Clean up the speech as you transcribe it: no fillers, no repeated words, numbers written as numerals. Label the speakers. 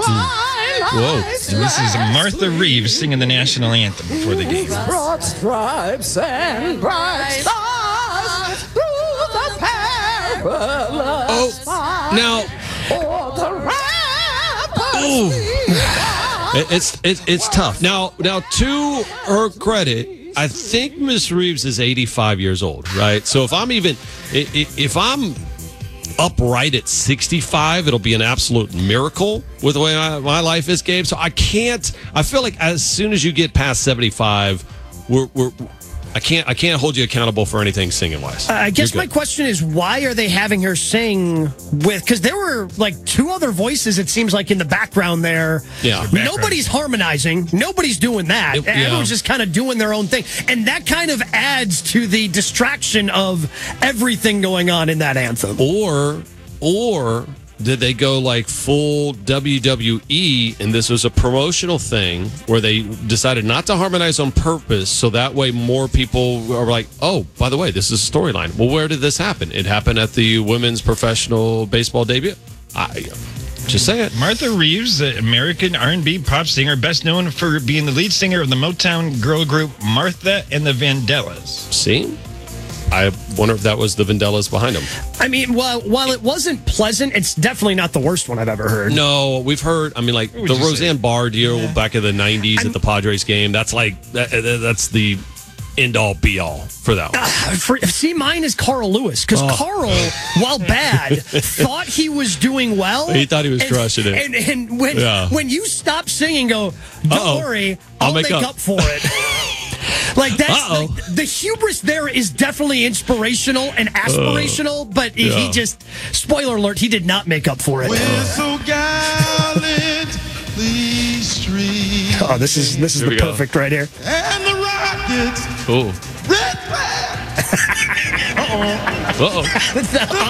Speaker 1: Whoa.
Speaker 2: And this is Martha Reeves singing the national anthem before the game.
Speaker 3: Broad stripes and bright stars through the perilous
Speaker 1: Now, it's tough. Now, to her credit, I think Miss Reeves is 85 years old, right? So if I'm upright at 65, it'll be an absolute miracle with the way my life is, Gabe. So I feel like as soon as you get past 75, I can't hold you accountable for anything singing wise.
Speaker 4: I guess my question is, why are they having her sing with? Because there were like two other voices, it seems like, in the background there.
Speaker 1: Yeah.
Speaker 4: Nobody's harmonizing. Nobody's doing that. Everyone's just kind of doing their own thing. And that kind of adds to the distraction of everything going on in that anthem.
Speaker 1: Or did they go like full WWE and this was a promotional thing where they decided not to harmonize on purpose so that way more people are like, oh, by the way, this is a storyline. Well, where did this happen? It happened at the women's professional baseball debut. Just say it.
Speaker 2: Martha Reeves, the American R&B pop singer, best known for being the lead singer of the Motown girl group Martha and the Vandellas.
Speaker 1: See? I wonder if that was the Vandellas behind them.
Speaker 4: I mean, while it wasn't pleasant, it's definitely not the worst one I've ever heard.
Speaker 1: No, we've heard, I mean, like the Roseanne Barr deal back in the 90s at the Padres game. That's like, that's the end-all, be-all for that one.
Speaker 4: See, mine is Carl Lewis, because Carl, while bad, thought he was doing well.
Speaker 1: He thought he was crushing it.
Speaker 4: And when you stop singing, go, don't worry, I'll make up for it. Like, that's the hubris there is definitely inspirational and aspirational, but he just, spoiler alert, he did not make up for it.
Speaker 5: We're so gallantly street.
Speaker 4: Oh, this is the perfect right here.
Speaker 5: And the rockets.
Speaker 1: Oh.
Speaker 5: Red flag.
Speaker 1: Uh-oh.